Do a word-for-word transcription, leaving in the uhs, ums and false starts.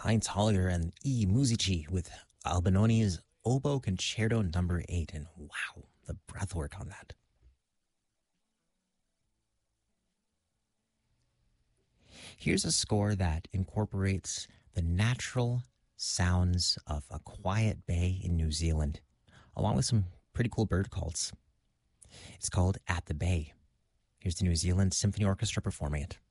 Heinz Holliger and E. Musici with Albinoni's Oboe Concerto Number Eight, and wow, the breathwork on that. Here's a score that incorporates the natural sounds of a quiet bay in New Zealand, along with some pretty cool bird calls. It's called At the Bay. Here's the New Zealand Symphony Orchestra performing it.